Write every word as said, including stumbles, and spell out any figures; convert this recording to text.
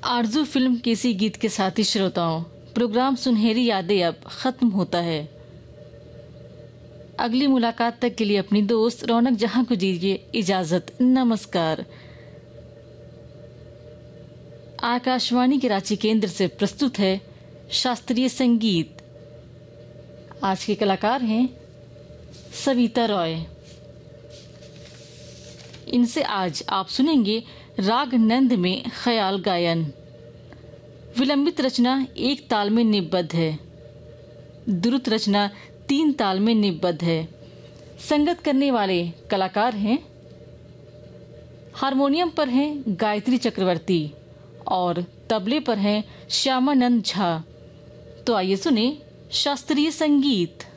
आरजू film के इसी गीत के साथी श्रोताओं, प्रोग्राम सुनहरी यादें अब खत्म होता है। अगली मुलाकात तक के लिए अपनी दोस्त रौनक जहां को दीजिए इजाजत। नमस्कार। आकाशवाणी के रांची केंद्र से प्रस्तुत है शास्त्रीय संगीत। आज के कलाकार हैं सविता रॉय। इनसे आज आप सुनेंगे राग नंद में ख्याल गायन। विलंबित रचना एक ताल में निबद्ध है, द्रुत रचना तीन ताल में निबद्ध है। संगत करने वाले कलाकार हैं, हारमोनियम पर हैं गायत्री चक्रवर्ती और तबले पर हैं श्यामानंद झा। तो आइए सुने शास्त्रीय संगीत।